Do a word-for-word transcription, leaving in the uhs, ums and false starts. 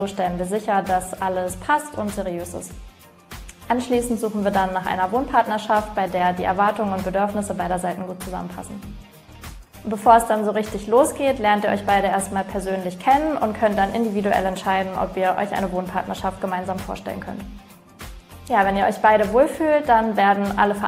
So stellen wir sicher, dass alles passt und seriös ist. Anschließend suchen wir dann nach einer Wohnpartnerschaft, bei der die Erwartungen und Bedürfnisse beider Seiten gut zusammenpassen. Bevor es dann so richtig losgeht, lernt ihr euch beide erstmal persönlich kennen und könnt dann individuell entscheiden, ob ihr euch eine Wohnpartnerschaft gemeinsam vorstellen könnt. Ja, wenn ihr euch beide wohlfühlt, dann werden alle